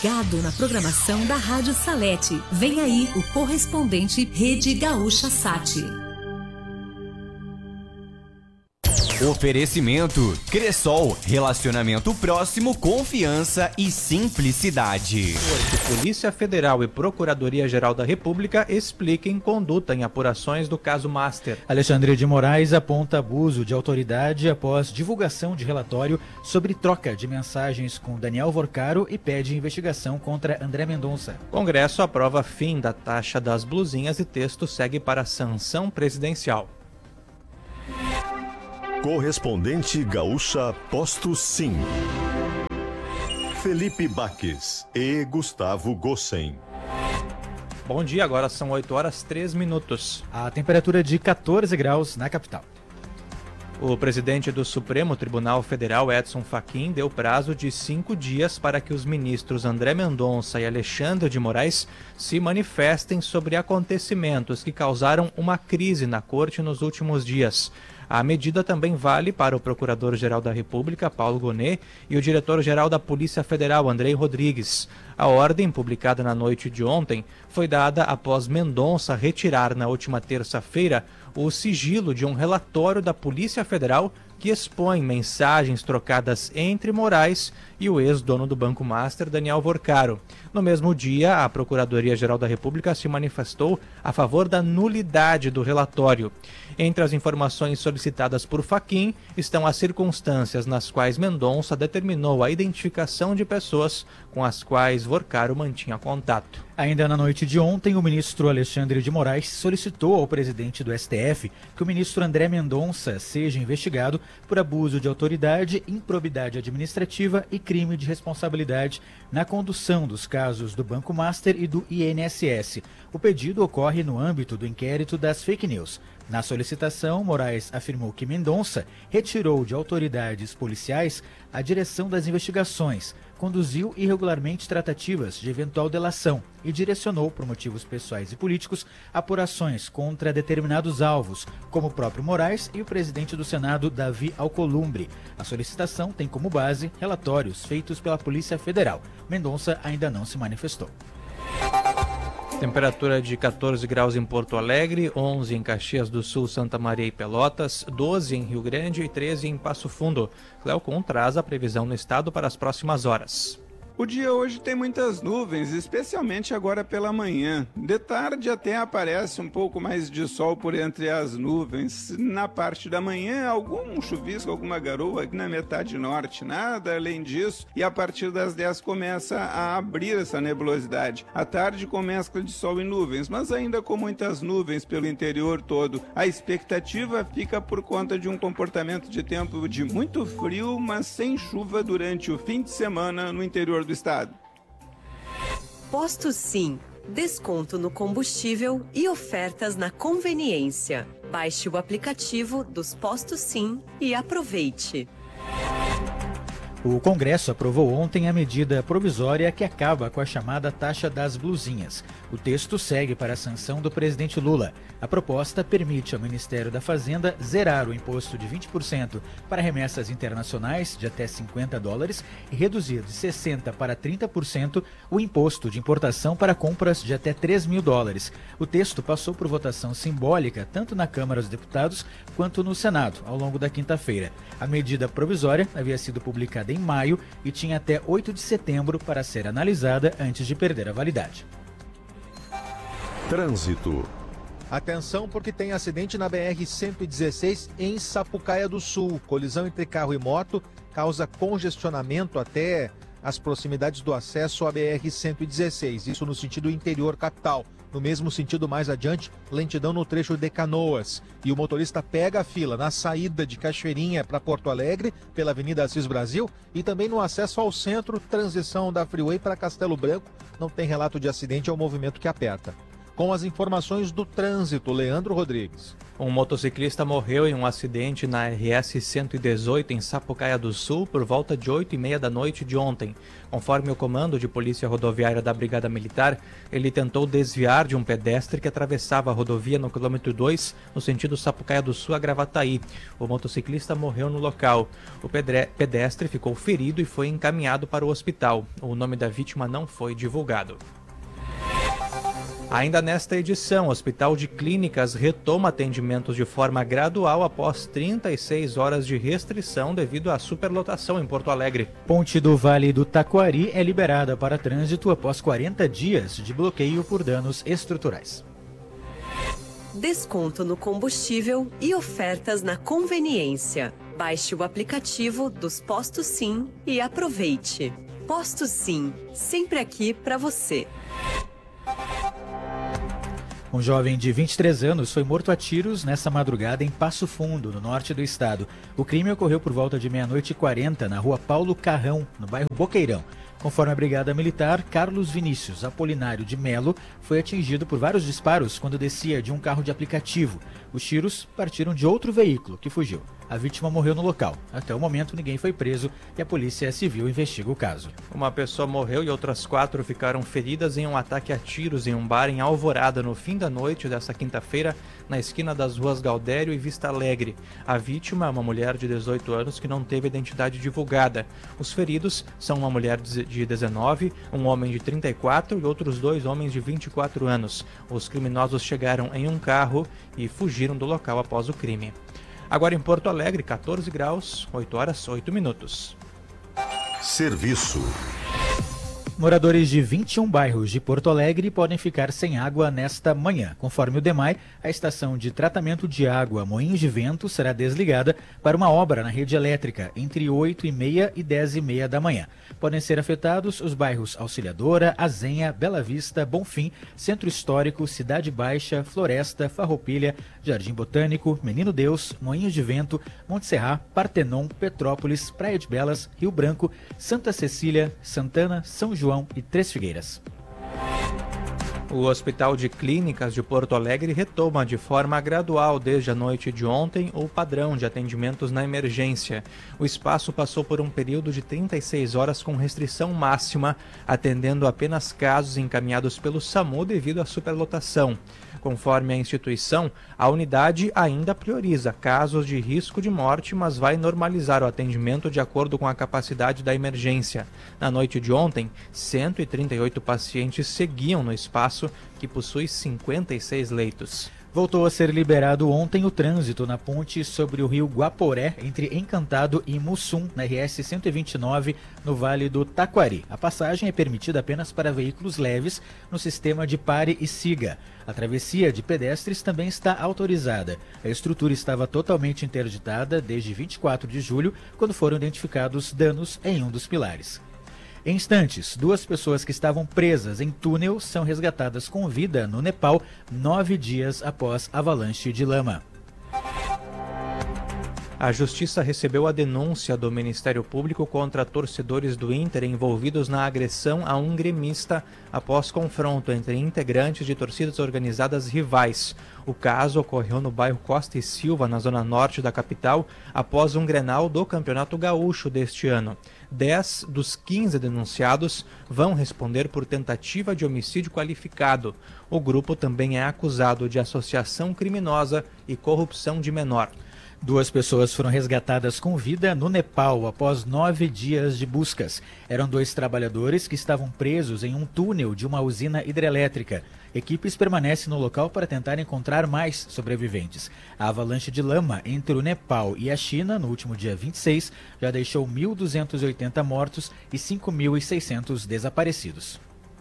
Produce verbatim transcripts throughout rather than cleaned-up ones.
ligado na programação da Rádio Salete. Vem aí o correspondente Rede Gaúcha Sat. Oferecimento Cressol, relacionamento próximo, confiança e simplicidade. Polícia Federal e Procuradoria-Geral da República expliquem conduta em apurações do caso Master. Alexandre de Moraes aponta abuso de autoridade após divulgação de relatório sobre troca de mensagens com Daniel Vorcaro e pede investigação contra André Mendonça. Congresso aprova fim da taxa das blusinhas e texto segue para sanção presidencial. Correspondente Gaúcha Posto Sim. Felipe Baques e Gustavo Gossen. Bom dia, agora são oito horas e três minutos. A temperatura é de catorze graus na capital. O presidente do Supremo Tribunal Federal, Edson Fachin, deu prazo de cinco dias para que os ministros André Mendonça e Alexandre de Moraes se manifestem sobre acontecimentos que causaram uma crise na corte nos últimos dias. A medida também vale para o Procurador-Geral da República, Paulo Gonet, e o Diretor-Geral da Polícia Federal, Andrei Rodrigues. A ordem, publicada na noite de ontem, foi dada após Mendonça retirar na última terça-feira o sigilo de um relatório da Polícia Federal que expõe mensagens trocadas entre Moraes e o ex-dono do Banco Master, Daniel Vorcaro. No mesmo dia, a Procuradoria-Geral da República se manifestou a favor da nulidade do relatório. Entre as informações solicitadas por Fachin estão as circunstâncias nas quais Mendonça determinou a identificação de pessoas com as quais Vorcaro mantinha contato. Ainda na noite de ontem, o ministro Alexandre de Moraes solicitou ao presidente do S T F que o ministro André Mendonça seja investigado por abuso de autoridade, improbidade administrativa e crime de responsabilidade na condução dos casos do Banco Master e do I N S S. O pedido ocorre no âmbito do inquérito das fake news. Na solicitação, Moraes afirmou que Mendonça retirou de autoridades policiais a direção das investigações, conduziu irregularmente tratativas de eventual delação e direcionou, por motivos pessoais e políticos, apurações contra determinados alvos, como o próprio Moraes e o presidente do Senado, Davi Alcolumbre. A solicitação tem como base relatórios feitos pela Polícia Federal. Mendonça ainda não se manifestou. Temperatura de catorze graus em Porto Alegre, onze em Caxias do Sul, Santa Maria e Pelotas, doze em Rio Grande e treze em Passo Fundo. Cleocum traz a previsão no estado para as próximas horas. O dia hoje tem muitas nuvens, especialmente agora pela manhã. De tarde até aparece um pouco mais de sol por entre as nuvens. Na parte da manhã, algum chuvisco, alguma garoa aqui na metade norte, nada além disso. E a partir das dez começa a abrir essa nebulosidade. À tarde com mescla de sol e nuvens, mas ainda com muitas nuvens pelo interior todo. A expectativa fica por conta de um comportamento de tempo de muito frio, mas sem chuva durante o fim de semana no interior do estado. Posto Sim, desconto no combustível e ofertas na conveniência. Baixe o aplicativo dos Postos Sim e aproveite. O Congresso aprovou ontem a medida provisória que acaba com a chamada taxa das blusinhas. O texto segue para a sanção do presidente Lula. A proposta permite ao Ministério da Fazenda zerar o imposto de vinte por cento para remessas internacionais de até cinquenta dólares e reduzir de sessenta por cento para trinta por cento o imposto de importação para compras de até três mil dólares. O texto passou por votação simbólica tanto na Câmara dos Deputados quanto no Senado ao longo da quinta-feira. A medida provisória havia sido publicada em maio e tinha até oito de setembro para ser analisada antes de perder a validade. Trânsito. Atenção porque tem acidente na B R cento e dezesseis em Sapucaia do Sul. Colisão entre carro e moto causa congestionamento até as proximidades do acesso à B R cento e dezesseis. Isso no sentido interior capital. No mesmo sentido, mais adiante, lentidão no trecho de Canoas. E o motorista pega a fila na saída de Cachoeirinha para Porto Alegre, pela Avenida Assis Brasil, e também no acesso ao centro, transição da Freeway para Castelo Branco. Não tem relato de acidente, é o movimento que aperta. Com as informações do trânsito, Leandro Rodrigues. Um motociclista morreu em um acidente na R S cento e dezoito em Sapucaia do Sul por volta de oito e meia da noite de ontem. Conforme o comando de polícia rodoviária da Brigada Militar, ele tentou desviar de um pedestre que atravessava a rodovia no quilômetro dois, no sentido Sapucaia do Sul a Gravataí. O motociclista morreu no local. O pedestre ficou ferido e foi encaminhado para o hospital. O nome da vítima não foi divulgado. Ainda nesta edição, o Hospital de Clínicas retoma atendimentos de forma gradual após trinta e seis horas de restrição devido à superlotação em Porto Alegre. Ponte do Vale do Taquari é liberada para trânsito após quarenta dias de bloqueio por danos estruturais. Desconto no combustível e ofertas na conveniência. Baixe o aplicativo dos Postos Sim e aproveite. Postos Sim, sempre aqui para você. Um jovem de vinte e três anos foi morto a tiros nessa madrugada em Passo Fundo, no norte do estado. O crime ocorreu por volta de meia-noite e quarenta na rua Paulo Carrão, no bairro Boqueirão. Conforme a Brigada Militar, Carlos Vinícius Apolinário de Melo foi atingido por vários disparos quando descia de um carro de aplicativo. Os tiros partiram de outro veículo que fugiu. A vítima morreu no local. Até o momento, ninguém foi preso e a Polícia Civil investiga o caso. Uma pessoa morreu e outras quatro ficaram feridas em um ataque a tiros em um bar em Alvorada no fim da noite desta quinta-feira, na esquina das ruas Gaudério e Vista Alegre. A vítima é uma mulher de dezoito anos que não teve identidade divulgada. Os feridos são uma mulher de dezenove, um homem de trinta e quatro e outros dois homens de vinte e quatro anos. Os criminosos chegaram em um carro e fugiram do local após o crime. Agora em Porto Alegre, catorze graus, oito horas, oito minutos. Serviço. Moradores de vinte e um bairros de Porto Alegre podem ficar sem água nesta manhã. Conforme o DEMAI, a estação de tratamento de água Moinhos de Vento será desligada para uma obra na rede elétrica entre oito e meia e dez e meia da manhã. Podem ser afetados os bairros Auxiliadora, Azenha, Bela Vista, Bonfim, Centro Histórico, Cidade Baixa, Floresta, Farroupilha, Jardim Botânico, Menino Deus, Moinhos de Vento, Monte Serra, Partenon, Petrópolis, Praia de Belas, Rio Branco, Santa Cecília, Santana, São João e Três Figueiras. O Hospital de Clínicas de Porto Alegre retoma de forma gradual desde a noite de ontem o padrão de atendimentos na emergência. O espaço passou por um período de trinta e seis horas com restrição máxima, atendendo apenas casos encaminhados pelo SAMU devido à superlotação. Conforme a instituição, a unidade ainda prioriza casos de risco de morte, mas vai normalizar o atendimento de acordo com a capacidade da emergência. Na noite de ontem, cento e trinta e oito pacientes seguiam no espaço, que possui cinquenta e seis leitos. Voltou a ser liberado ontem o trânsito na ponte sobre o rio Guaporé, entre Encantado e Mussum, na R S cento e vinte e nove, no Vale do Taquari. A passagem é permitida apenas para veículos leves no sistema de pare e siga. A travessia de pedestres também está autorizada. A estrutura estava totalmente interditada desde vinte e quatro de julho, quando foram identificados danos em um dos pilares. Em instantes, duas pessoas que estavam presas em túnel são resgatadas com vida no Nepal, nove dias após avalanche de lama. A Justiça recebeu a denúncia do Ministério Público contra torcedores do Inter envolvidos na agressão a um gremista após confronto entre integrantes de torcidas organizadas rivais. O caso ocorreu no bairro Costa e Silva, na zona norte da capital, após um Grenal do Campeonato Gaúcho deste ano. Dez dos quinze denunciados vão responder por tentativa de homicídio qualificado. O grupo também é acusado de associação criminosa e corrupção de menor. Duas pessoas foram resgatadas com vida no Nepal após nove dias de buscas. Eram dois trabalhadores que estavam presos em um túnel de uma usina hidrelétrica. Equipes permanecem no local para tentar encontrar mais sobreviventes. A avalanche de lama entre o Nepal e a China, no último dia vinte e seis, já deixou mil duzentos e oitenta mortos e cinco mil e seiscentos desaparecidos.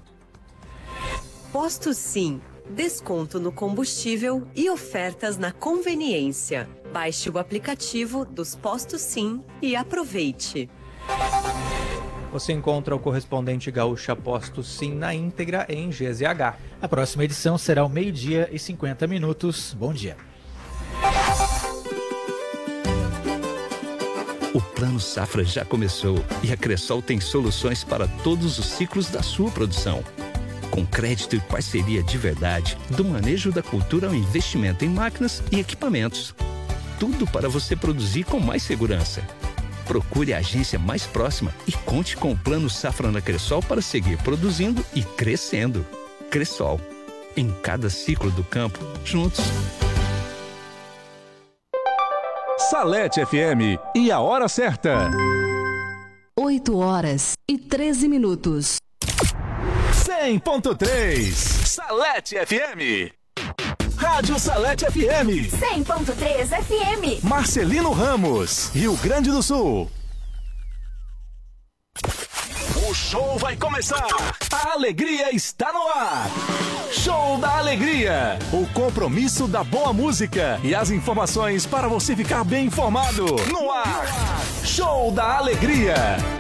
Posto Sim. Desconto no combustível e ofertas na conveniência. Baixe o aplicativo dos Postos Sim e aproveite. Você encontra o correspondente Gaúcha Postos Sim na íntegra em G Z H. A próxima edição será ao meio-dia e cinquenta minutos. Bom dia. O Plano Safra já começou e a Cressol tem soluções para todos os ciclos da sua produção. com crédito e parceria de verdade, do manejo da cultura ao investimento em máquinas e equipamentos. Tudo para você produzir com mais segurança. Procure a agência mais próxima e conte com o Plano Safra na Cressol para seguir produzindo e crescendo. Cressol. Em cada ciclo do campo, juntos. Salete F M e a hora certa. oito horas e treze minutos. cem ponto três Salete F M. Rádio Salete F M. cem ponto três F M. Marcelino Ramos, Rio Grande do Sul. O show vai começar. A alegria está no ar. Show da Alegria. O compromisso da boa música e as informações para você ficar bem informado. No ar. Show da Alegria.